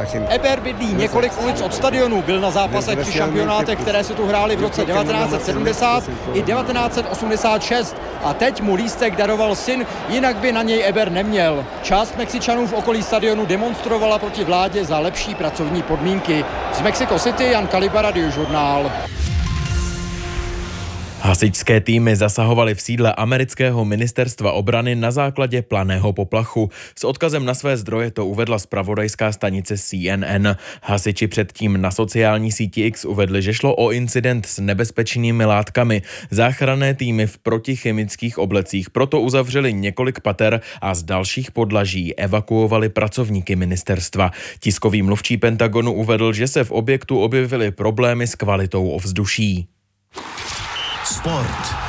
Eber bydlí několik ulic od stadionu, byl na zápasech při šampionátech, které se tu hrály v roce 1970 i 1986 a teď mu lístek daroval syn, jinak by na něj Eber neměl. Část Mexičanů v okolí stadionu demonstrovala proti vládě za lepší pracovní podmínky. Z Mexico City Jan Kaliba, Radiožurnál. Hasičské týmy zasahovaly v sídle amerického ministerstva obrany na základě planého poplachu. S odkazem na své zdroje to uvedla zpravodajská stanice CNN. Hasiči předtím na sociální síti X uvedli, že šlo o incident s nebezpečnými látkami. Záchranné týmy v protichemických oblecích proto uzavřeli několik pater a z dalších podlaží evakuovali pracovníky ministerstva. Tiskový mluvčí Pentagonu uvedl, že se v objektu objevily problémy s kvalitou ovzduší. Sport.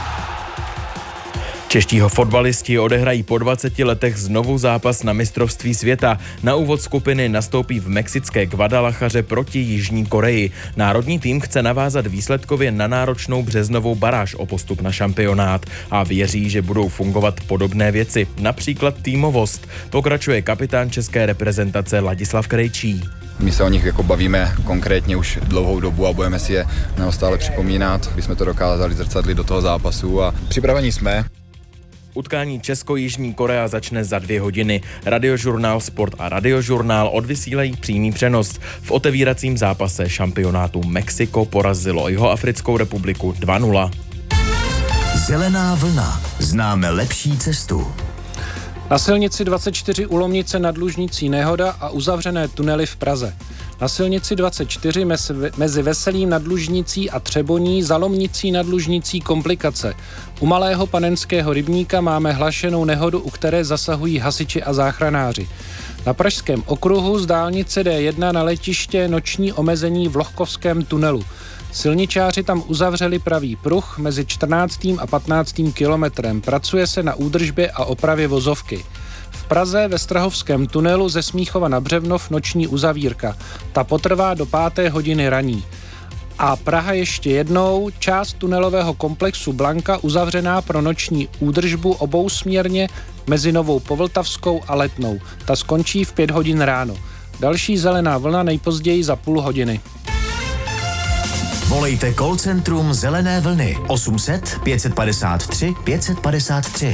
Čeští fotbalisti odehrají po 20 letech znovu zápas na mistrovství světa. Na úvod skupiny nastoupí v mexické Guadalajaře proti Jižní Koreji. Národní tým chce navázat výsledkově na náročnou březnovou baráž o postup na šampionát a věří, že budou fungovat podobné věci, například týmovost, pokračuje kapitán české reprezentace Ladislav Krejčí. My se o nich bavíme konkrétně už dlouhou dobu a budeme si je neustále připomínat, aby jsme to dokázali zrcadlit do toho zápasu a připraveni jsme. Utkání Česko-Jižní Korea začne za 2 hodiny. Radiožurnál Sport a Radiožurnál odvysílají přímý přenos. V otevíracím zápase šampionátu Mexiko porazilo Jihoafrickou republiku 2-0. Zelená vlna. Známe lepší cestu. Na silnici 24 u Lomnice nad Lužnicí nehoda a uzavřené tunely v Praze. Na silnici 24 mezi Veselým nad Lužnicí a Třeboní za Lomnicí nad Lužnicí komplikace. U Malého Panenského rybníka máme hlašenou nehodu, u které zasahují hasiči a záchranáři. Na Pražském okruhu z dálnice D1 na letiště noční omezení v Lohkovském tunelu. Silničáři tam uzavřeli pravý pruh mezi 14. a 15. kilometrem. Pracuje se na údržbě a opravě vozovky. V Praze ve Strahovském tunelu ze Smíchova na Břevnov noční uzavírka. Ta potrvá do 5. hodiny raní. A Praha ještě jednou, část tunelového komplexu Blanka uzavřená pro noční údržbu obousměrně mezi Novou Povltavskou a Letnou. Ta skončí v 5 hodin ráno. Další zelená vlna nejpozději za půl hodiny. Volejte call centrum Zelené vlny 800 553 553.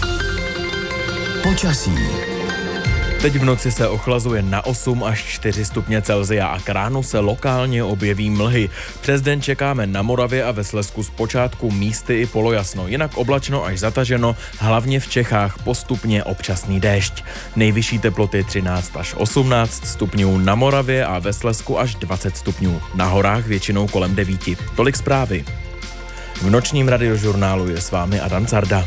Počasí. Teď v noci se ochlazuje na 8 až 4 stupně Celsia a k ránu se lokálně objeví mlhy. Přes den čekáme na Moravě a ve Slezsku zpočátku místy i polojasno, jinak oblačno až zataženo, hlavně v Čechách postupně občasný déšť. Nejvyšší teploty 13 až 18 stupňů na Moravě a ve Slezsku až 20 stupňů. Na horách většinou kolem 9. Tolik zprávy. V nočním radiožurnálu je s vámi Adam Carda.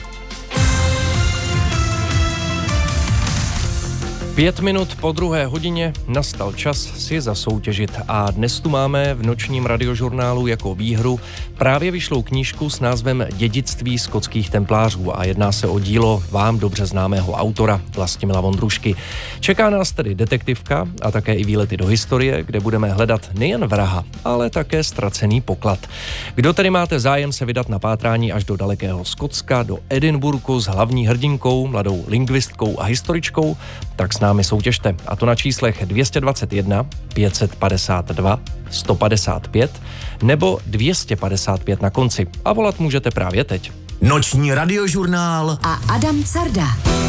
5 minut po 2. hodině nastal čas si zasoutěžit a dnes tu máme v nočním radiožurnálu jako výhru právě vyšlou knížku s názvem Dědictví skotských templářů a jedná se o dílo vám dobře známého autora Vlastimila Vondrušky. Čeká nás tedy detektivka a také i výlety do historie, kde budeme hledat nejen vraha, ale také ztracený poklad. Kdo tedy máte zájem se vydat na pátrání až do dalekého Skotska, do Edinburghu s hlavní hrdinkou, mladou lingvistkou a historičkou, tak s námi soutěžte. A to na číslech 221 552 155 nebo 255 na konci. A volat můžete právě teď. Noční radiožurnál a Adam Carda.